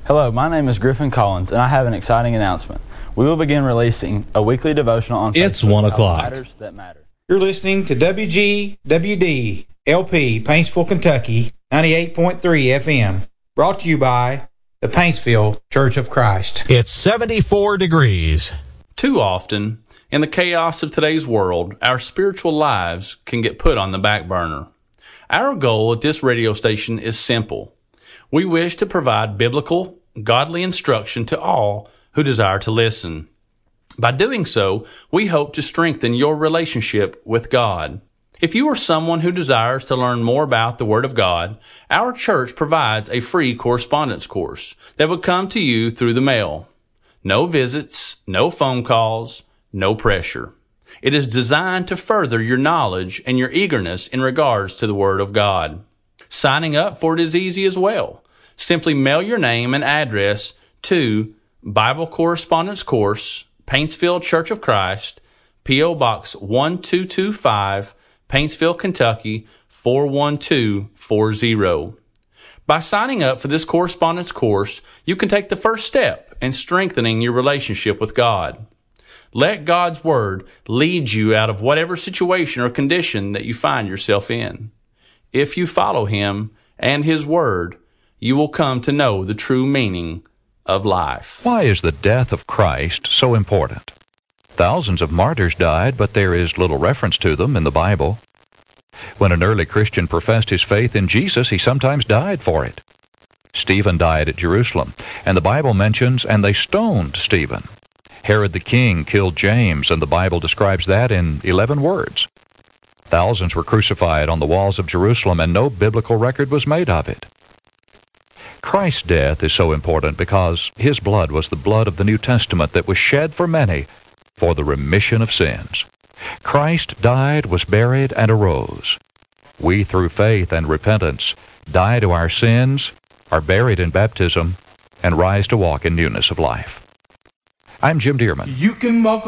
Hello, my name is Griffin Collins, and I have an exciting announcement. We will begin releasing a weekly devotional on Facebook. It's 1 o'clock. Matters that matter. You're listening to WGWD LP, Paintsville, Kentucky, 98.3 FM. Brought to you by the Paintsville Church of Christ. It's 74 degrees. Too often, in the chaos of today's world, our spiritual lives can get put on the back burner. Our goal at this radio station is simple. We wish to provide biblical, godly instruction to all who desire to listen. By doing so, we hope to strengthen your relationship with God. If you are someone who desires to learn more about the Word of God, our church provides a free correspondence course that would come to you through the mail. No visits, no phone calls, no pressure. It is designed to further your knowledge and your eagerness in regards to the Word of God. Signing up for it is easy as well. Simply mail your name and address to Bible Correspondence Course, Paintsville Church of Christ, P.O. Box 1225, Paintsville, Kentucky, 41240. By signing up for this correspondence course, you can take the first step in strengthening your relationship with God. Let God's Word lead you out of whatever situation or condition that you find yourself in. If you follow Him and His Word, you will come to know the true meaning of life. Why is the death of Christ so important? Thousands of martyrs died, but there is little reference to them in the Bible. When an early Christian professed his faith in Jesus, he sometimes died for it. Stephen died at Jerusalem, and the Bible mentions, and they stoned Stephen. Herod the king killed James, and the Bible describes that in 11 words. Thousands were crucified on the walls of Jerusalem, and no biblical record was made of it. Christ's death is so important because His blood was the blood of the New Testament that was shed for many for the remission of sins. Christ died, was buried, and arose. We, through faith and repentance, die to our sins, are buried in baptism, and rise to walk in newness of life. I'm Jim Dearman. You can walk